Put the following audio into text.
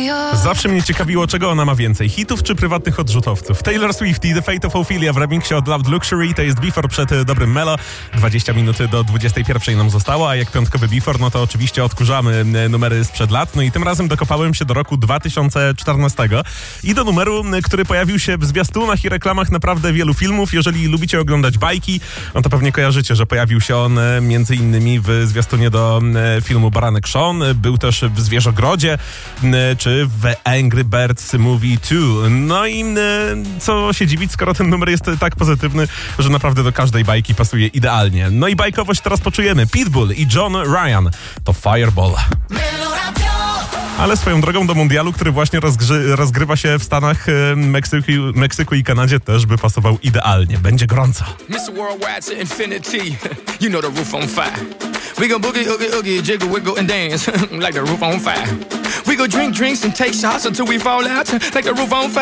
Zawsze mnie ciekawiło, czego ona ma więcej, hitów czy prywatnych odrzutowców. Taylor Swift i The Fate of Ophelia w remiksie od Loud Luxury, to jest Before przed dobrym Melo. 20 minut do 21 nam zostało, a jak piątkowy Before, no to oczywiście odkurzamy numery sprzed lat. No i tym razem dokopałem się do roku 2014 i do numeru, który pojawił się w zwiastunach i reklamach naprawdę wielu filmów. Jeżeli lubicie oglądać bajki, no to pewnie kojarzycie, że pojawił się on między innymi w zwiastunie do filmu Baranek Sean, był też w Zwierzogrodzie, czy w Angry Birds Movie 2. No i co się dziwić, skoro ten numer jest tak pozytywny, że naprawdę do każdej bajki pasuje idealnie. No i bajkowość teraz poczujemy. Pitbull i John Ryan to Fireball. Ale swoją drogą do mundialu, który właśnie rozgrywa się w Stanach, Meksyku i Kanadzie, też by pasował idealnie. Będzie gorąco. Mr. Worldwide to infinity, you know the roof on fire. We go boogie, oogie, oogie, jiggle, wiggle and dance like the roof on fire. We go drink drinks and take shots until we fall out like the roof on fire.